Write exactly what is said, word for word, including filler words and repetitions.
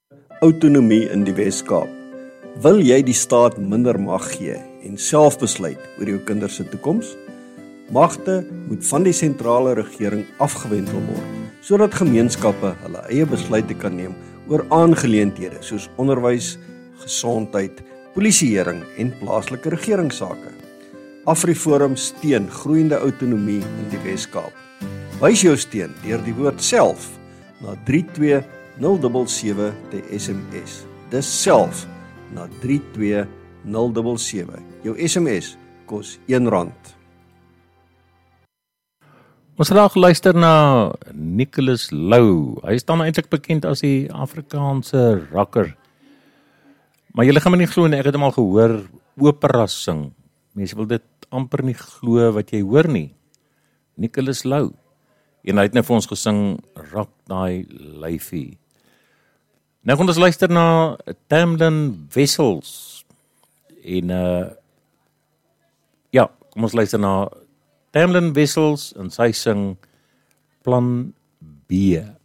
Autonomie in die Wes-Kaap. Wil jy die staat minder mag gee en self besluit oor jou kinders se toekoms? Magte moet van die sentrale regering afgewentel word, sodat gemeenskappe hulle eie besluite kan neem oor aangeleenthede soos onderwys, gesondheid, polisieering en plaaslike regeringsake. AfriForum steun groeiende autonomie in die Wes-Kaap. Wys jou steun deur die woord self na drie twee nul sewe sewe te S M S. Dis self na drie twee nul sewe sewe. Jou S M S kos een rand. Ons raak luister na Nicholas Lou. Hy is dan eintlik bekend as die Afrikaanse rakker. Maar julle gaan my nie glo nie, ek het hom al gehoor opera sing. Mense wil dit amper nie glo wat jy hoor nie. Nicholas Lou. En hy het nou vir ons gesing Rock Daai Lyfie. Nou gaan ons luister na Tamlin Wessels. En uh ja, kom ons luister na Tamlin Wessels en sy sing Plan B.